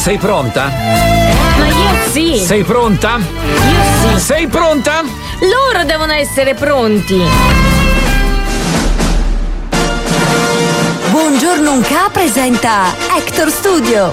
Sei pronta? Ma io sì. Sei pronta? Io sì. Sei pronta? Loro devono essere pronti. Buongiorno Unca presenta Hector Studio.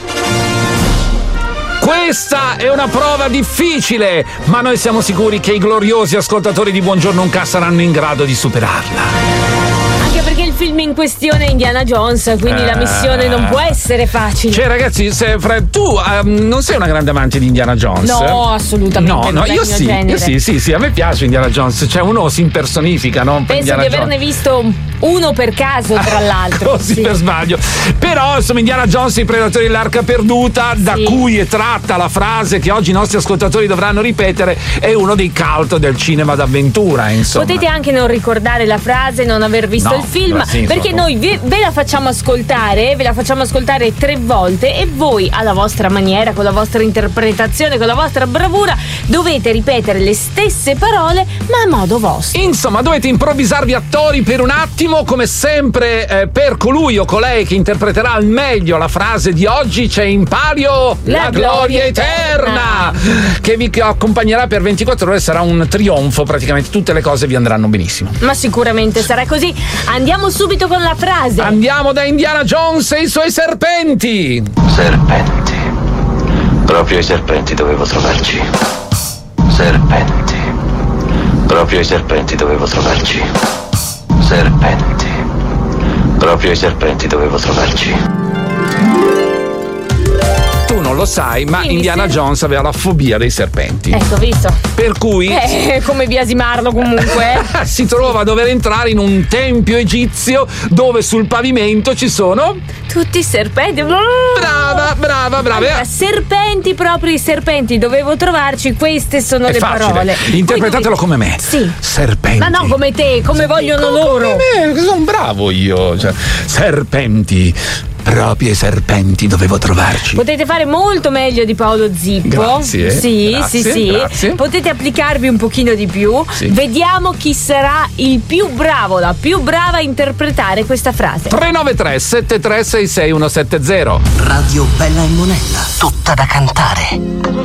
Questa è una prova difficile, ma noi siamo sicuri che i gloriosi ascoltatori di Buongiorno Unca saranno in grado di superarla. Anche perché il film in questione è Indiana Jones, quindi la missione non può essere facile. Cioè, ragazzi, tu non sei una grande amante di Indiana Jones? No, assolutamente. No, io sì, a me piace Indiana Jones. Cioè, uno si impersonifica, no? Penso Indiana di averne visto uno per caso, tra l'altro. Così per sbaglio. Però, insomma, Indiana Jones e i Predatori dell'Arca Perduta, da cui è tratta la frase che oggi i nostri ascoltatori dovranno ripetere, è uno dei cult del cinema d'avventura, insomma. Potete anche non ricordare la frase, non aver visto il film, perché noi ve la facciamo ascoltare 3 volte e voi alla vostra maniera, con la vostra interpretazione, con la vostra bravura, dovete ripetere le stesse parole ma a modo vostro. Insomma, dovete improvvisarvi attori per un attimo, come sempre. Per colui o colei che interpreterà al meglio la frase di oggi c'è in palio la gloria eterna, che vi accompagnerà per 24 ore. Sarà un trionfo, praticamente tutte le cose vi andranno benissimo. Ma sicuramente sarà così. Andiamo subito con la frase. Andiamo da Indiana Jones e i suoi serpenti. Serpenti. Proprio i serpenti dovevo trovarci. Serpenti. Proprio i serpenti dovevo trovarci. Serpenti. Proprio i serpenti dovevo trovarci. Tu non lo sai, ma Indiana Jones aveva la fobia dei serpenti. Ecco, visto. Per cui come biasimarlo comunque. si trova a dover entrare in un tempio egizio dove sul pavimento ci sono tutti i serpenti. Brava. Allora, serpenti, proprio i serpenti dovevo trovarci. Queste sono le facile. parole. Interpretatelo come me. Sì. Serpenti. Ma no, come te, come vogliono loro. Come me, sono bravo io. Cioè, serpenti. Proprio i serpenti dovevo trovarci. Potete fare molto meglio di Paolo Zippo. Grazie. Sì. Grazie. Potete applicarvi un pochino di più. Sì. Vediamo chi sarà il più bravo, la più brava a interpretare questa frase. 393 7366 170. Radio Bella e Monella, tutta da cantare.